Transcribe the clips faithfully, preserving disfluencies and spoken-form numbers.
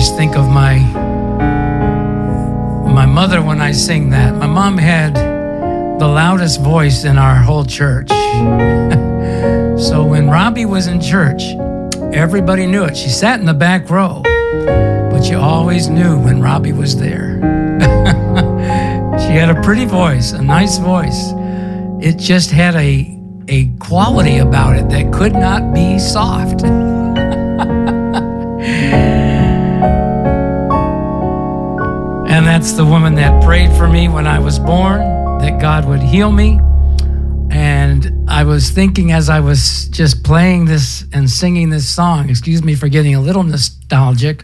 always think of my my mother when I sing that. My mom had the loudest voice in our whole church. So when Robbie was in church, everybody knew it. She sat in the back row, but you always knew when Robbie was there. She had a pretty voice, a nice voice. It just had a, a quality about it that could not be soft. And that's the woman that prayed for me when I was born, that God would heal me. And I was thinking as I was just playing this and singing this song, excuse me for getting a little nostalgic,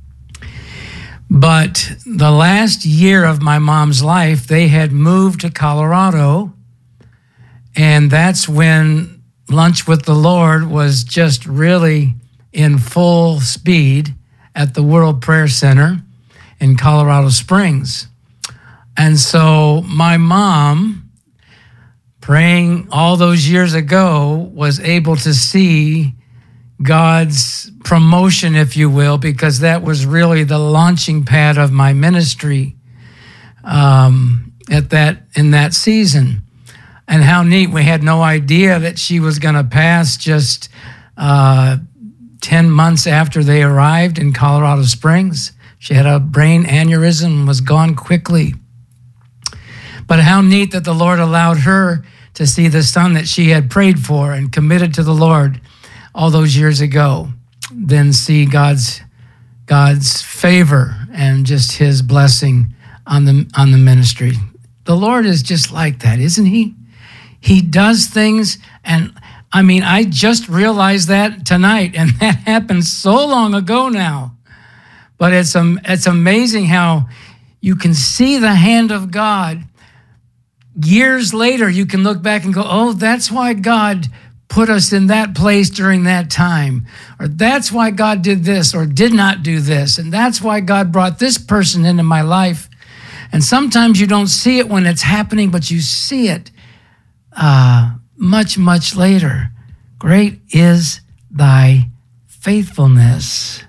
but the last year of my mom's life, they had moved to Colorado, and that's when Lunch with the Lord was just really in full speed at the World Prayer Center in Colorado Springs. And so my mom, praying all those years ago, was able to see God's promotion, if you will, because that was really the launching pad of my ministry um, at that in that season. And how neat, we had no idea that she was going to pass just uh, ten months after they arrived in Colorado Springs. She had a brain aneurysm and was gone quickly. But how neat that the Lord allowed her to see the son that she had prayed for and committed to the Lord all those years ago, then see God's God's favor and just his blessing on the on the ministry. The Lord is just like that, isn't he? He does things, and I mean, I just realized that tonight, and that happened so long ago now. But it's um, it's amazing how you can see the hand of God. Years later, you can look back and go, oh, that's why God put us in that place during that time. Or that's why God did this or did not do this. And that's why God brought this person into my life. And sometimes you don't see it when it's happening, but you see it uh, much, much later. Great is thy faithfulness.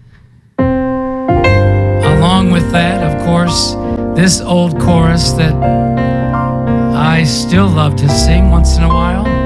Along with that, of course, this old chorus that I still love to sing once in a while.